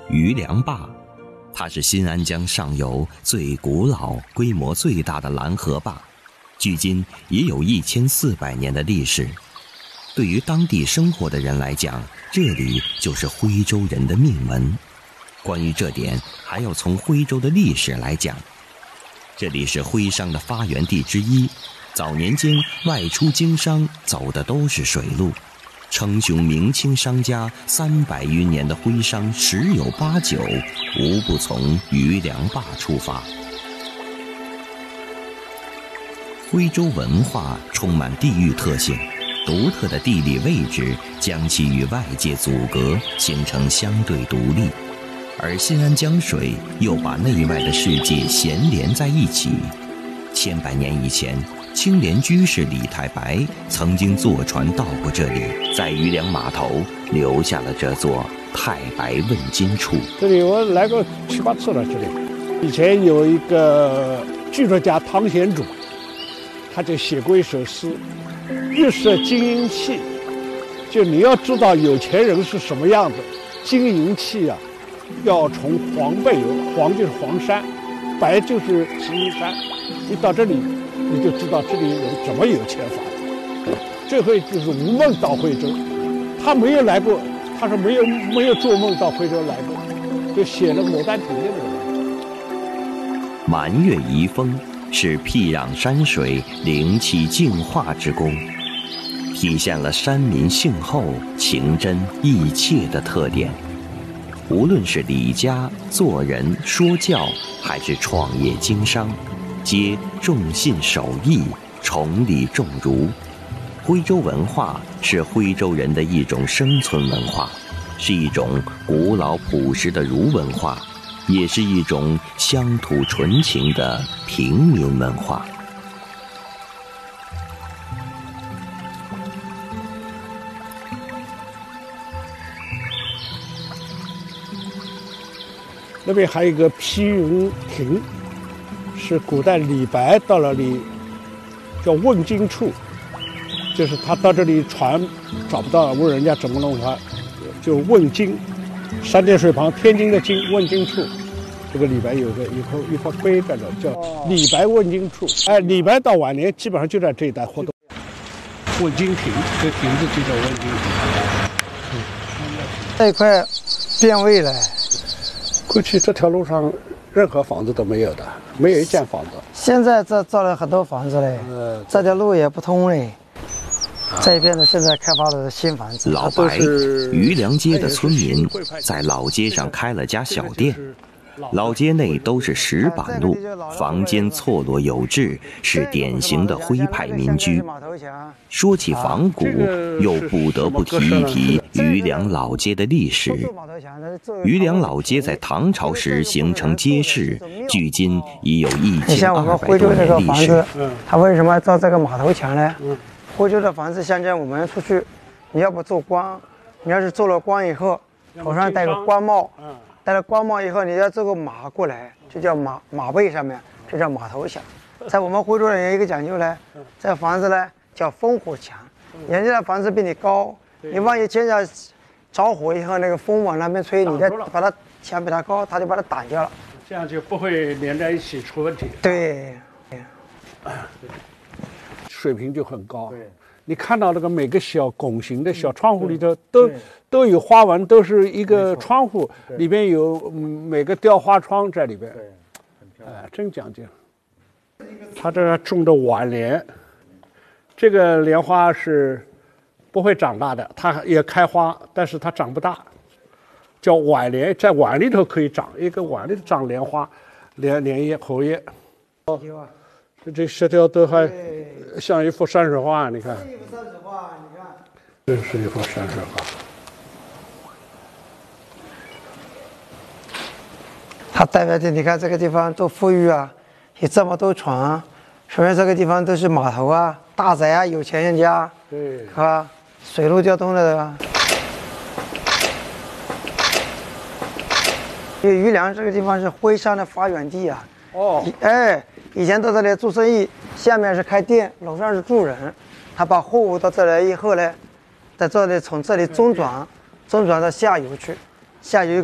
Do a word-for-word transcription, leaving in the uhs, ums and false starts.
余梁坝，它是新安江上游最古老、规模最大的拦河坝，距今也有一千四百年的历史。对于当地生活的人来讲，这里就是徽州人的命门。关于这点，还要从徽州的历史来讲。这里是徽商的发源地之一，早年间外出经商走的都是水路，称雄明清商家三百余年的徽商十有八九无不从余梁坝出发。徽州文化充满地域特性，独特的地理位置将其与外界阻隔，形成相对独立，而新安江水又把内外的世界衔连在一起。千百年以前，青莲居士李太白曾经坐船到过这里，在余梁码头留下了这座太白问津处。 这里我来过七八次了。这里以前有一个剧作家汤显祖，他就写过一首诗，玉设金银器，就你要知道有钱人是什么样子，金银器啊要从黄背有，黄就是黄山，白就是石英山，你到这里你就知道这里人怎么有钱法。最后就是吴孟到徽州，他没有来过，他说没有没有做梦到徽州来过，就写了《牡丹亭》的那个。 满月遗风是僻壤山水灵气净化之功，体现了山民性厚、情真意切的特点。无论是理家、做人、说教，还是创业经商，皆重信守义，崇礼重儒。徽州文化是徽州人的一种生存文化，是一种古老朴实的儒文化，也是一种乡土纯情的平民文化。 那边还有一个披云亭，是古代李白到了里叫问津处，就是他到这里船找不到，问人家怎么弄他，就问津，三点水旁天津的津，问津处。这个李白有个一块一块碑在这，叫李白问津处。哎，李白到晚年基本上就在这一带活动。问津亭，这亭子就叫问津亭。 这一块变味了。 过去这条路上任何房子都没有的，没有一间房子。 现在这造了很多房子嘞，呃、这条路也不通嘞。这边呢，现在开发的新房子。 老白，余梁街的村民在老街上开了家小店。老街内都是石板路，房间错落有致，是典型的徽派民居。说起仿古，又不得不提一提余梁老街的历史。余梁老街在唐朝时形成街市，距今已有一千二百多年历史。 它为什么造这个码头墙呢？徽州的房子，现在我们出去，你要不做官，你要是做了官以后，头上戴个官帽。戴了官帽以后，你要这个马过来，就叫马马背上面，这叫马头墙。在我们徽州人有一个讲究呢，这房子呢叫烽火墙，人家的房子比你高，你万一见着着火以后，那个风往那边吹，你再把它墙比它高，它就把它挡掉了， 这样就不会连在一起出问题。 对， 水平就很高。对，你看到那个每个小拱形的小窗户里头都都有花纹，都是一个窗户里边有每个雕花窗在里边。对，很漂亮，哎，真讲究。他这种的晚莲，这个莲花是不会长大的，它也开花，但是它长不大，叫晚莲，在碗里头可以长，一个碗里头长莲花，莲莲叶、荷叶。哦，这这石条都还像一幅山水画，你看。这一幅山水画，你看。这是一幅山水画。 它代表的，你看这个地方多富裕啊，有这么多船，说明这个地方都是码头啊、大宅啊、有钱人家，对，是吧？水陆交通的，对吧？因为余梁这个地方是徽商的发源地啊。哦。哎，以前到这里做生意，下面是开店，楼上是住人。他把货物到这来以后呢，在这里从这里中转，中转到下游去，下游。